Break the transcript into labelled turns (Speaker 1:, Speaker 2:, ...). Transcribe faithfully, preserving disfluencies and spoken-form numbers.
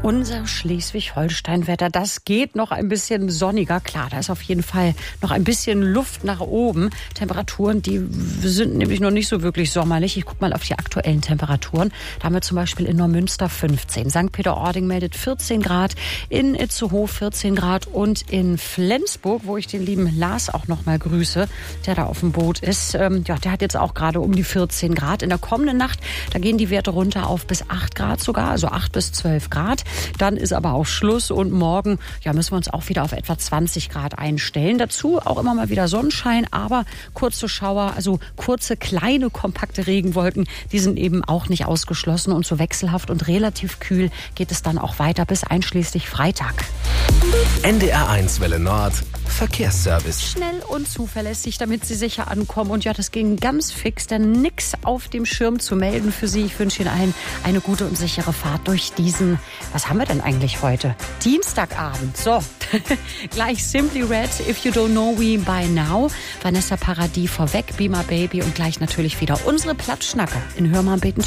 Speaker 1: Unser Schleswig-Holstein-Wetter, das geht noch ein bisschen sonniger. Klar, da ist auf jeden Fall noch ein bisschen Luft nach oben. Temperaturen, die sind nämlich noch nicht so wirklich sommerlich. Ich gucke mal auf die aktuellen Temperaturen. Da haben wir zum Beispiel in Neumünster fünfzehn. Sankt Peter-Ording meldet vierzehn Grad. In Itzehoe vierzehn Grad. Und in Flensburg, wo ich den lieben Lars auch noch mal grüße, der da auf dem Boot ist, ähm, ja, der hat jetzt auch gerade um die vierzehn Grad. In der kommenden Nacht, da gehen die Werte runter auf bis acht Grad sogar, also acht bis zwölf Grad. Dann ist aber auch Schluss und morgen ja, müssen wir uns auch wieder auf etwa zwanzig Grad einstellen. Dazu auch immer mal wieder Sonnenschein, aber kurze Schauer, also kurze, kleine, kompakte Regenwolken, die sind eben auch nicht ausgeschlossen. Und so wechselhaft und relativ kühl geht es dann auch weiter bis einschließlich Freitag.
Speaker 2: N D R eins Welle Nord, Verkehrsservice.
Speaker 1: Schnell und zuverlässig, damit Sie sicher ankommen. Und ja, das ging ganz fix, denn nix auf dem Schirm zu melden für Sie. Ich wünsche Ihnen allen eine gute und sichere Fahrt durch diesen, was haben wir denn eigentlich heute? Dienstagabend. So, gleich Simply Red, If You Don't Know Me By Now. Vanessa Paradis vorweg, Be My Baby und gleich natürlich wieder unsere Plattschnacker in Hör mal beten.